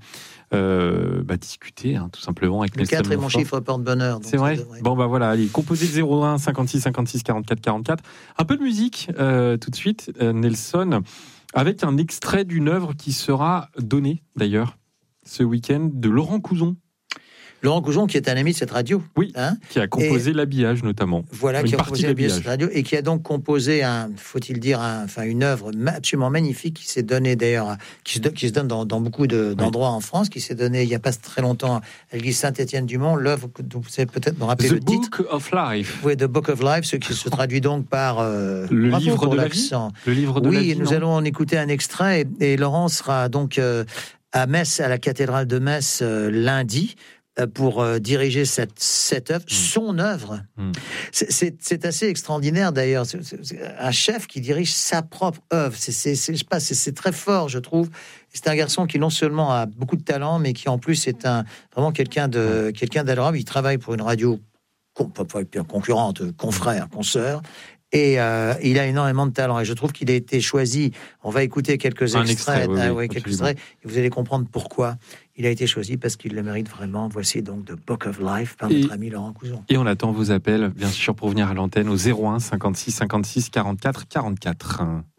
euh, bah, discuter, hein, tout simplement, avec le Nelson quatre Montfort. est mon chiffre porte-bonheur. C'est vrai. Bon, bah voilà, allez, composez le zéro un cinquante-six cinquante-six quarante-quatre quarante-quatre. Un peu de musique, euh, tout de suite, euh, Nelson, avec un extrait d'une œuvre qui sera donnée, d'ailleurs, ce week-end, de Laurent Couzon. Laurent Couzon, qui est un ami de cette radio. Oui, hein, qui a composé et l'habillage, notamment. Voilà, une qui a composé l'habillage de cette radio, et qui a donc composé, un, faut-il dire, un, enfin, une œuvre absolument magnifique, qui s'est donnée d'ailleurs, qui se, qui se donne dans, dans beaucoup de, d'endroits oui. en France, qui s'est donnée il n'y a pas très longtemps à l'église Saint-Étienne-du-Mont, l'œuvre dont vous savez peut-être me rappeler The le Book titre. of Life. Oui, The Book of Life, ce qui se traduit donc par euh, le, livre de la vie. le livre de oui, la vie. Oui, nous non allons en écouter un extrait, et, et Laurent sera donc euh, à Metz, à la cathédrale de Metz, euh, lundi, pour euh, diriger cette, cette œuvre, mmh. son œuvre. Mmh. C'est, c'est, c'est assez extraordinaire d'ailleurs. C'est, c'est un chef qui dirige sa propre œuvre. C'est, c'est, c'est, je sais pas, c'est, c'est très fort, je trouve. C'est un garçon qui non seulement a beaucoup de talent, mais qui en plus est un, vraiment quelqu'un, de, quelqu'un d'adorable. Il travaille pour une radio concurrente, confrère, consoeur. Et euh, il a énormément de talent. Et je trouve qu'il a été choisi. On va écouter quelques un extraits. extrait, oui, ah, oui, oui, quelques extraits et vous allez comprendre pourquoi il a été choisi, parce qu'il le mérite vraiment. Voici donc The Book of Life par et, notre ami Laurent Couson. Et on attend vos appels, bien sûr, pour venir à l'antenne au zéro un cinquante-six cinquante-six quarante-quatre quarante-quatre.